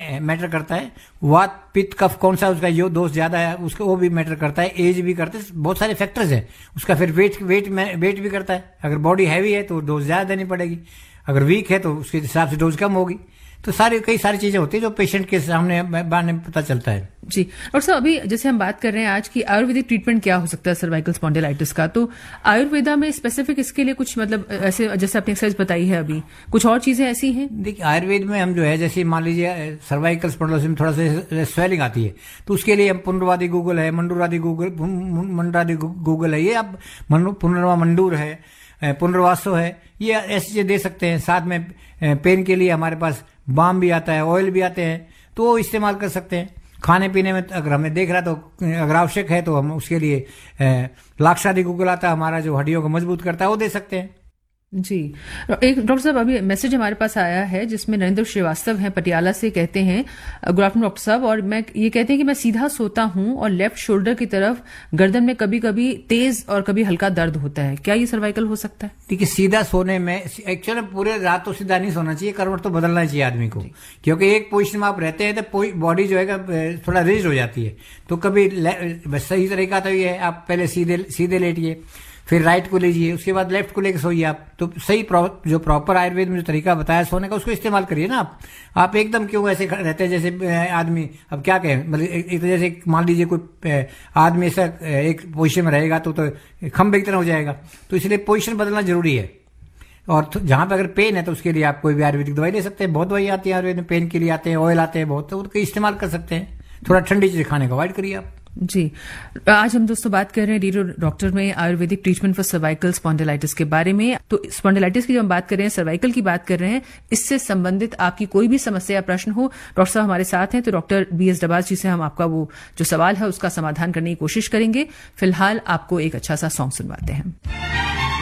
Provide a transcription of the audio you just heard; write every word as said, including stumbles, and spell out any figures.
में मैटर करता है, वात पित्त कफ कौन सा उसका जो दोष ज्यादा है उसका वो भी मैटर करता है, एज भी करता है, बहुत सारे फैक्टर्स हैं उसका। फिर वेट वेट में वेट भी करता है, अगर बॉडी हैवी है तो डोज ज्यादा देनी पड़ेगी, अगर वीक है तो उसके हिसाब से डोज कम होगी। तो सारी कई सारी चीजें होती है जो पेशेंट के सामने बारे में पता चलता है। जी, और सर अभी जैसे हम बात कर रहे हैं आज की आयुर्वेदिक ट्रीटमेंट क्या हो सकता है सर्वाइकल स्पॉन्डिलाइटिस का, तो आयुर्वेदा में स्पेसिफिक इसके लिए कुछ मतलब ऐसे जैसे आपने एक्सरसाइज बताई है अभी, कुछ और चीजें ऐसी हैं? देखिए आयुर्वेद में हम जो है जैसे मान लीजिए सर्वाइकल स्पॉन्डिलोसिस में थोड़ा सा स्वेलिंग आती है तो उसके लिए हम पुनर्वादी गूगल है, मंडूरादि गूगल मंडरादि गूगल है, ये अब पुनर्वा मंडूर है, पुनर्वासो है, ये ऐसी चीजें दे सकते हैं। साथ में पेन के लिए हमारे पास बाम भी आता है, ऑयल भी आते हैं, तो वो इस्तेमाल कर सकते हैं। खाने पीने में अगर हमें देख रहा तो अगर आवश्यक है तो हम उसके लिए लाक्षादि गूगल आता है हमारा जो हड्डियों को मजबूत करता है, वो दे सकते हैं। जी, एक डॉक्टर साहब अभी मैसेज हमारे पास आया है जिसमें नरेंद्र श्रीवास्तव हैं पटियाला से, कहते हैं गुड आफ्टरनून डॉक्टर साहब, और मैं ये कहते हैं कि मैं सीधा सोता हूं और लेफ्ट शोल्डर की तरफ गर्दन में कभी कभी तेज और कभी हल्का दर्द होता है, क्या ये सर्वाइकल हो सकता है? देखिए सीधा सोने में एक्चुअली पूरे रात तो सीधा नहीं सोना चाहिए, करवट तो बदलना चाहिए आदमी को, क्योंकि एक पोजिशन में आप रहते हैं तो बॉडी जो है थोड़ा रिजिड हो जाती है। तो कभी सही तरीका तो ये है आप पहले सीधे सीधे लेटिए, फिर राइट को लीजिए, उसके बाद लेफ्ट को लेकर सोइए आप। तो सही प्रो, जो प्रॉपर आयुर्वेद में जो तरीका बताया सोने का उसको इस्तेमाल करिए ना आप। आप एकदम क्यों ऐसे रहते हैं जैसे आदमी, अब क्या कहें, मतलब एक जैसे मान लीजिए कोई आदमी ऐसा एक पोजीशन में रहेगा तो, तो खंबे की तरह हो जाएगा, तो इसलिए पोजीशन बदलना जरूरी है। और जहां पे अगर पेन है तो उसके लिए आप कोई भी आयुर्वेदिक दवाई ले सकते हैं, बहुत दवाई आती है आयुर्वेद में, पेन के लिए आते हैं, ऑयल आते हैं बहुत, तो उनका इस्तेमाल कर सकते हैं। थोड़ा ठंडी चीज खाने का अवॉइड करिए आप। जी, आज हम दोस्तों बात कर रहे हैं रेडियो डॉक्टर में Ayurvedic treatment for cervical spondylitis के बारे में। तो स्पॉन्डिलाइटिस की जब हम बात कर रहे हैं, सर्वाइकल की बात कर रहे हैं, इससे संबंधित आपकी कोई भी समस्या या प्रश्न हो, डॉक्टर साहब हमारे साथ हैं, तो डॉक्टर बी एस डबाज जी से हम आपका वो जो सवाल है उसका समाधान करने की कोशिश करेंगे। फिलहाल आपको एक अच्छा सा सॉन्ग सुनवाते हैं।